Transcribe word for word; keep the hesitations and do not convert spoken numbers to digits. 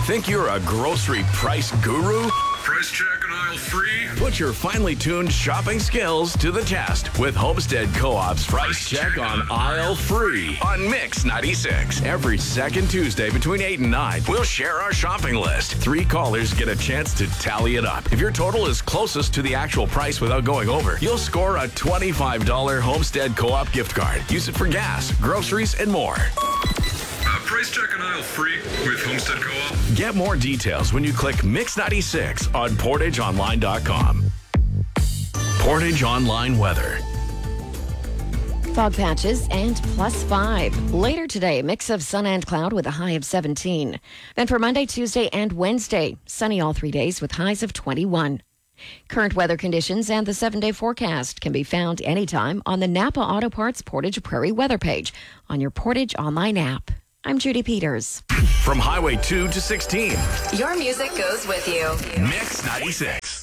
Think you're a grocery price guru? Price check on aisle three. Put your finely tuned shopping skills to the test with Homestead Co-op's Price Check on Aisle Free on Mix ninety-six. Every second Tuesday between eight and nine, we'll share our shopping list. Three callers get a chance to tally it up. If your total is closest to the actual price without going over, you'll score a twenty-five dollars Homestead Co-op gift card. Use it for gas, groceries, and more. Uh, price check on aisle three with Homestead Co-op. Get more details when you click Mix ninety-six on portage online dot com. Portage Online weather. Fog patches and plus five. Later today, mix of sun and cloud with a high of seventeen. Then for Monday, Tuesday, and Wednesday, sunny all three days with highs of twenty-one. Current weather conditions and the seven-day forecast can be found anytime on the Napa Auto Parts Portage Prairie weather page on your Portage Online app. I'm Judy Peters. From Highway two to sixteen. Your music goes with you. Mix ninety-six.